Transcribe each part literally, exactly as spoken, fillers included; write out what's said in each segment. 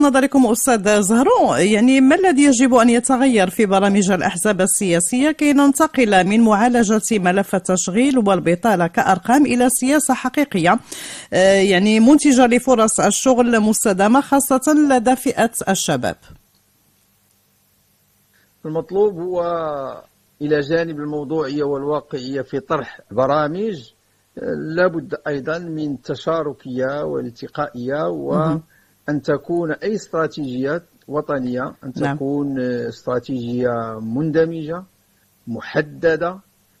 نظركم أستاذ زهرو، يعني ما الذي يجب أن يتغير في برامج الأحزاب السياسية كي ننتقل من معالجة ملف التشغيل والبطالة كأرقام إلى سياسة حقيقية يعني منتجة لفرص الشغل مستدامة خاصة لدى فئة الشباب؟ المطلوب هو إلى جانب الموضوعية والواقعية في طرح برامج لابد أيضا من تشاركية والتقائية و أن تكون أي استراتيجية وطنية أن تكون نعم. استراتيجية مندمجة محددة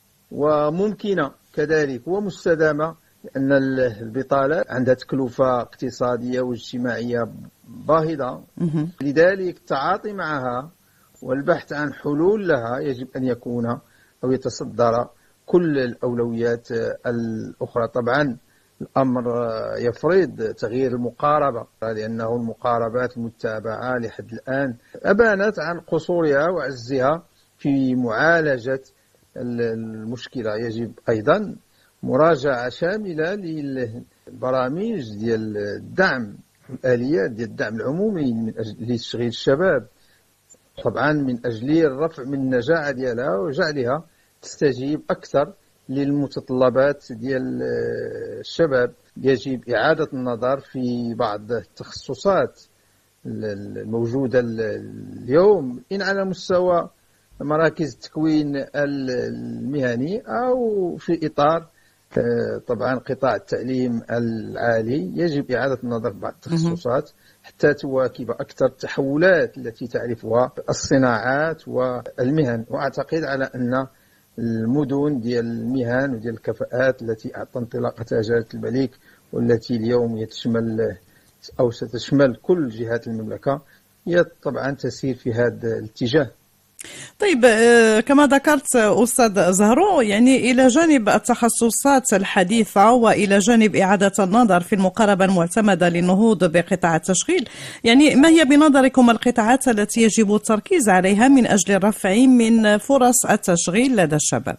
وممكنة كذلك ومستدامة، لأن البطالة عندها تكلفة اقتصادية واجتماعية باهظة. لذلك التعاطي معها والبحث عن حلول لها يجب أن يكون أو يتصدر كل الأولويات الأخرى. طبعا الأمر يفرض تغيير المقاربة، لأنه المقاربات المتبعة لحد الآن أبانت عن قصورها وعجزها في معالجة المشكلة. يجب أيضا مراجعة شاملة للبرامج ديال الدعم، الآليات ديال الدعم العمومي من أجل لتشغيل الشباب، طبعا من أجل الرفع من النجاعة ديالها وجعلها تستجيب أكثر للمتطلبات ديال الشباب. يجب إعادة النظر في بعض التخصصات الموجودة اليوم، إن على مستوى مراكز التكوين المهني أو في إطار طبعا قطاع التعليم العالي. يجب إعادة النظر في بعض التخصصات حتى تواكب أكثر التحولات التي تعرفها الصناعات والمهن. وأعتقد على أن المدن ديال المهن وديال الكفاءات التي أعطى انطلاقتها جلالة الملك والتي اليوم تشمل أو ستشمل كل جهات المملكة هي طبعا تسير في هذا الاتجاه. طيب، كما ذكرت أستاذ زهرو، يعني إلى جانب التخصصات الحديثة وإلى جانب إعادة النظر في المقاربة المعتمدة للنهوض بقطاع التشغيل، يعني ما هي بنظركم القطاعات التي يجب التركيز عليها من أجل الرفع من فرص التشغيل لدى الشباب؟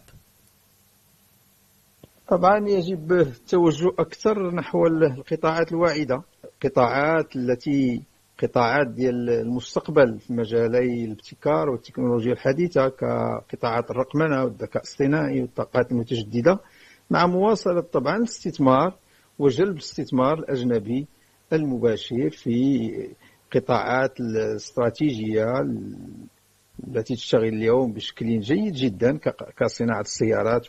طبعا يجب التوجه أكثر نحو القطاعات الواعدة، القطاعات التي قطاعات ديال المستقبل في مجالي الابتكار والتكنولوجيا الحديثة كقطاعات الرقمنة والذكاء الاصطناعي والطاقات المتجددة، مع مواصلة طبعا الاستثمار وجلب الاستثمار الأجنبي المباشر في قطاعات الاستراتيجية التي تشتغل اليوم بشكل جيد جدا كصناعة السيارات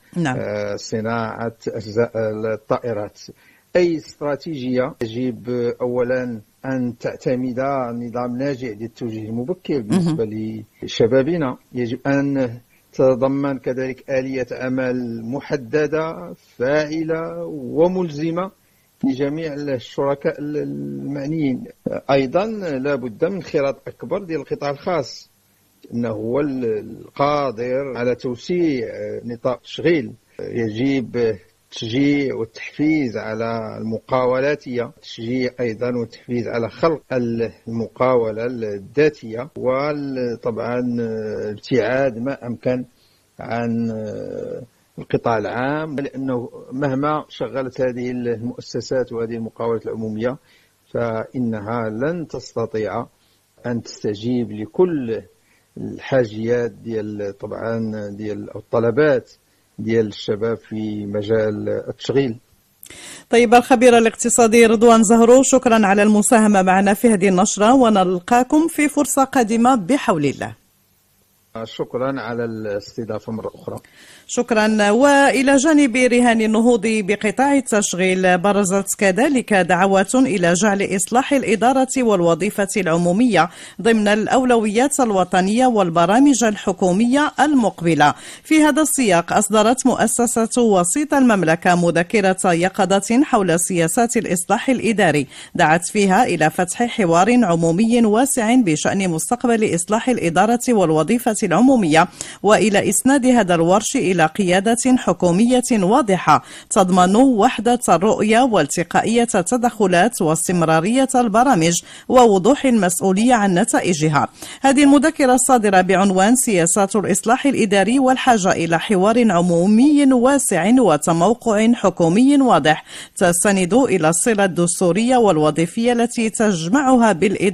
وصناعة أجزاء الطائرات. أي استراتيجية يجب أولا أن تعتمد نظام ناجع للتوجيه المبكر بالنسبة لشبابنا. يجب أن تتضمن كذلك آلية عمل محددة فاعلة وملزمة لجميع الشركاء المعنيين. أيضا لا بد من خراط أكبر ديال القطاع الخاص، إنه هو القادر على توسيع نطاق التشغيل. يجب التشجيع والتحفيز على المقاولاتية، التشجيع أيضا والتحفيز على خلق المقاولة الذاتية، وطبعا الابتعاد ما أمكن عن القطاع العام، لأنه مهما شغلت هذه المؤسسات وهذه المقاولات العمومية فإنها لن تستطيع أن تستجيب لكل الحاجيات ديال طبعا ديال الطلبات ديال الشباب في مجال التشغيل. طيب، الخبير الاقتصادي رضوان زهرو، شكرا على المساهمة معنا في هذه النشرة، ونلقاكم في فرصة قادمة بحول الله. شكرا على الاستضافة مرة أخرى. شكرا. وإلى جانب رهان النهوض بقطاع التشغيل، برزت كذلك دعوات إلى جعل إصلاح الإدارة والوظيفة العمومية ضمن الأولويات الوطنية والبرامج الحكومية المقبلة. في هذا السياق أصدرت مؤسسة وسيط المملكة مذكرة يقظة حول سياسات الإصلاح الإداري، دعت فيها إلى فتح حوار عمومي واسع بشأن مستقبل إصلاح الإدارة والوظيفة العمومية، وإلى إسناد هذا الورش إلى قيادة حكومية واضحة تضمن وحدة الرؤية والتقائية التدخلات واستمرارية البرامج ووضوح المسؤولية عن نتائجها. هذه المذكرة الصادرة بعنوان سياسات الإصلاح الإداري والحاجة إلى حوار عمومي واسع وتموقع حكومي واضح تستند إلى الصلة الدستورية والوظيفية التي تجمعها بالإدارة